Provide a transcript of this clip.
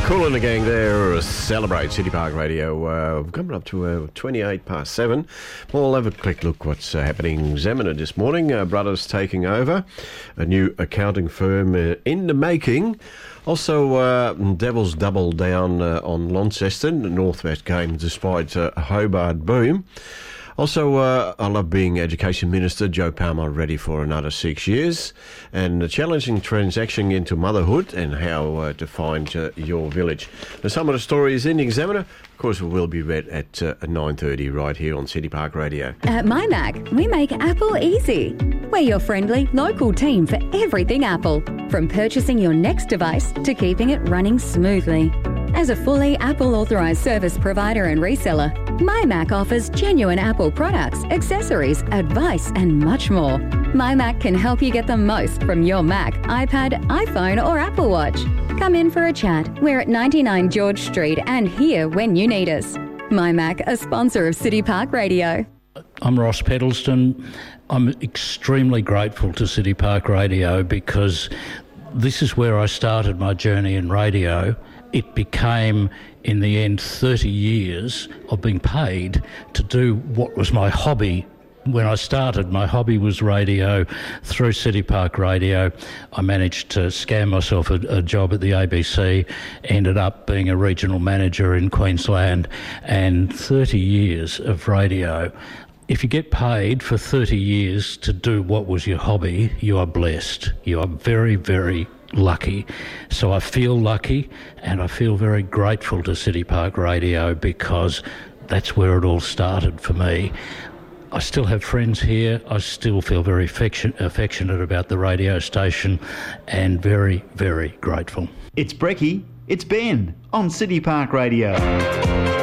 Cool and the gang there celebrate City Park Radio. Coming up to 28 past 7. We'll have a quick look what's happening in Xaminer this morning. Brothers taking over. A new accounting firm in the making. Also, Devils double down on Launceston. The Northwest game despite a Hobart boom. Also, I love being Education Minister. Joe Palmer ready for another 6 years. And a challenging transaction into motherhood and how to find your village. Now, some of the stories in the Examiner, of course, will be read at 9:30 right here on City Park Radio. At MyMac, we make Apple easy. We're your friendly, local team for everything Apple. From purchasing your next device to keeping it running smoothly. As a fully Apple-authorised service provider and reseller, MyMac offers genuine Apple products, accessories, advice and much more. MyMac can help you get the most from your Mac, iPad, iPhone or Apple Watch. Come in for a chat. We're at 99 George Street and here when you need us. MyMac, a sponsor of City Park Radio. I'm Ross Peddleston. I'm extremely grateful to City Park Radio because this is where I started my journey in radio. It became, in the end, 30 years of being paid to do what was my hobby. When I started, my hobby was radio. Through City Park Radio, I managed to scam myself a job at the ABC, ended up being a regional manager in Queensland, and 30 years of radio. If you get paid for 30 years to do what was your hobby, you are blessed. You are very, very lucky. So I feel lucky and I feel very grateful to City Park Radio because that's where it all started for me. I still have friends here. I still feel very affectionate about the radio station and very, very grateful. It's Brecky, it's Ben on City Park Radio.